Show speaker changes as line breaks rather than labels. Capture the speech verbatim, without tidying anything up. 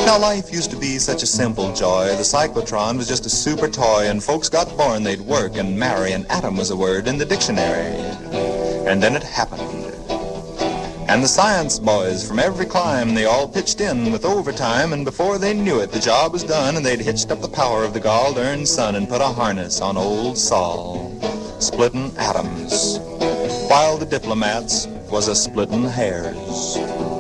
Now life used to be such a simple joy. The cyclotron was just a super toy, and folks got born they'd work and marry, and atom was a word in the dictionary. And then it happened. And the science boys from every clime, they all pitched in with overtime, and before they knew it, the job was done, and they'd hitched up the power of the gall-darn sun and put a harness on old Sol, splitting atoms, while the diplomats was a splitting hairs.